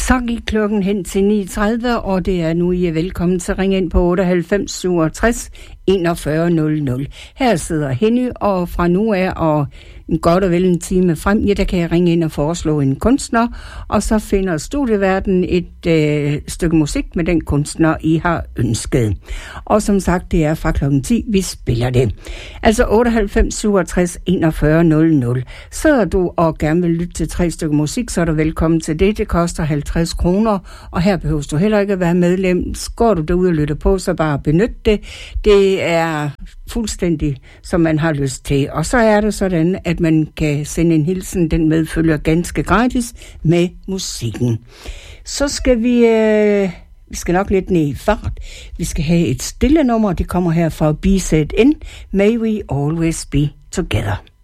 Så gik klokken hen til 9.30, og det er nu, I er velkommen til at ringe ind på 98 67 41 00. Her sidder Henny, og fra nu af og en godt og vel en time frem, ja, der kan jeg ringe ind og foreslå en kunstner, og så finder studieverden et stykke musik med den kunstner, I har ønsket. Og som sagt, det er fra klokken 10, vi spiller det. Altså 98 67 41 00. Sidder du og gerne vil lytte til 3 stykker musik, så er du velkommen til det. Det koster 50 kroner, og her behøver du heller ikke at være medlem. Går du derude og lytter på, så bare benyt det. Det er fuldstændig, som man har lyst til. Og så er det sådan, at man kan sende en hilsen, den medfølger ganske gratis med musikken. Så skal vi skal nok lidt ned i fart. Vi skal have et stille nummer, det kommer her fra BZN, May We Always Be Together.